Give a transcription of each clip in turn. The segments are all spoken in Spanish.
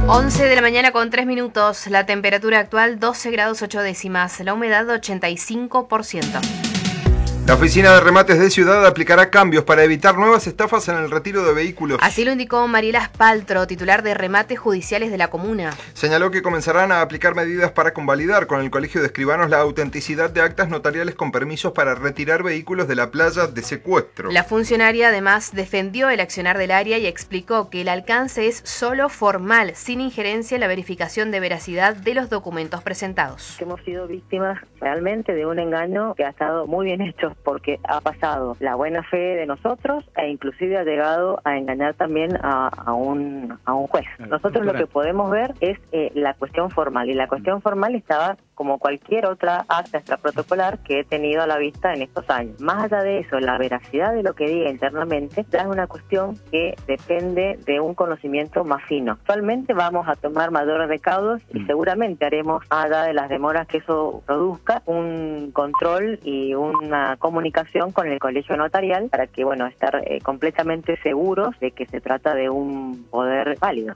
11 de la mañana con 3 minutos. La temperatura actual 12 grados 8 décimas. La humedad 85%. La Oficina de Remates de Ciudad aplicará cambios para evitar nuevas estafas en el retiro de vehículos. Así lo indicó Mariela Spaltro, titular de Remates Judiciales de la comuna. Señaló que comenzarán a aplicar medidas para convalidar con el Colegio de Escribanos la autenticidad de actas notariales con permisos para retirar vehículos de la playa de secuestro. La funcionaria además defendió el accionar del área y explicó que el alcance es solo formal, sin injerencia en la verificación de veracidad de los documentos presentados. Hemos sido víctimas realmente de un engaño que ha estado muy bien hecho, porque ha pasado la buena fe de nosotros e inclusive ha llegado a engañar también a un juez. Nosotros lo que podemos ver es la cuestión formal, y la cuestión formal estaba como cualquier otra acta extraprotocolar que he tenido a la vista en estos años. Más allá de eso, la veracidad de lo que diga internamente ya es una cuestión que depende de un conocimiento más fino. Actualmente vamos a tomar mayores recaudos y seguramente haremos, allá de las demoras que eso produzca, un control y una comunicación con el colegio notarial para que, estar completamente seguros de que se trata de un poder válido.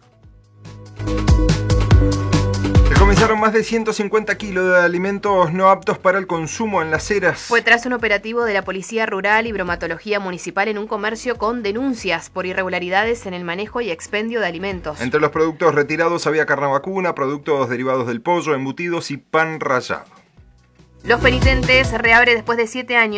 Comenzaron más de 150 kilos de alimentos no aptos para el consumo en Las Heras. Fue tras un operativo de la Policía Rural y Bromatología Municipal en un comercio con denuncias por irregularidades en el manejo y expendio de alimentos. Entre los productos retirados había carne vacuna, productos derivados del pollo, embutidos y pan rallado. Los penitentes reabre después de 7 años.